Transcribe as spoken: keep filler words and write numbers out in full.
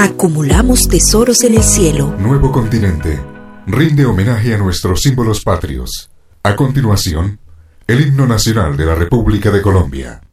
Acumulamos tesoros en el cielo. Nuevo Continente rinde homenaje a nuestros símbolos patrios. A continuación, el himno nacional de la República de Colombia.